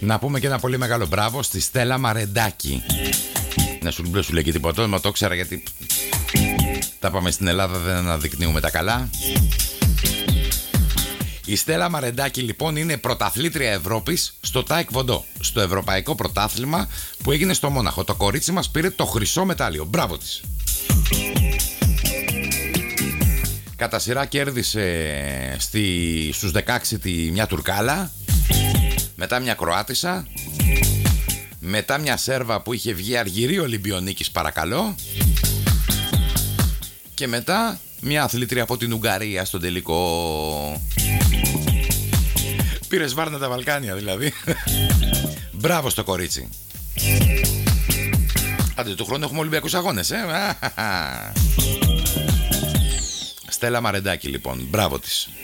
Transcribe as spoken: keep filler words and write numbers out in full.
Να πούμε και ένα πολύ μεγάλο μπράβο στη Στέλλα Μαρεντάκη. Να σου, σου λέει και τίποτα, μα το ήξερα γιατί τα πάμε στην Ελλάδα, δεν αναδεικνύουμε τα καλά. Η Στέλλα Μαρεντάκη λοιπόν είναι πρωταθλήτρια Ευρώπης στο Τάικβοντό, στο ευρωπαϊκό πρωτάθλημα που έγινε στο Μόναχο. Το κορίτσι μας πήρε το χρυσό μετάλλιο. Μπράβο της. Κατά σειρά κέρδισε στη, στους δεκαέξι τη, μια Τουρκάλα, μετά μια Κροάτισσα, μετά μια Σέρβα που είχε βγει αργυρή Ολυμπιονίκης παρακαλώ, και μετά μια αθλήτρια από την Ουγγαρία στον τελικό. Πήρε σβάρνα τα Βαλκάνια δηλαδή. Μπράβο στο κορίτσι. Άντε του χρόνου έχουμε Ολυμπιακούς αγώνες, ε? Στέλλα Μαρεντάκη λοιπόν, μπράβο της.